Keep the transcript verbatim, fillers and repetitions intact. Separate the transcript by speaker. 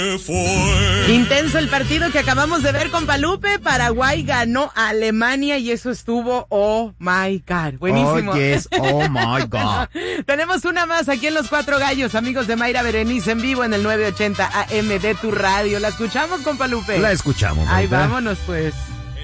Speaker 1: Intenso el partido que acabamos de ver con Palupe. Paraguay ganó a Alemania y eso estuvo, oh my God, buenísimo.
Speaker 2: Oh, yes, oh my God.
Speaker 1: Tenemos una más aquí en Los Cuatro Gallos, amigos de Mayra Berenice en vivo en el nueve ochenta A M de tu radio. ¿La escuchamos con Palupe?
Speaker 2: La escuchamos.
Speaker 1: Ay,
Speaker 2: ¿verdad?
Speaker 1: vámonos pues.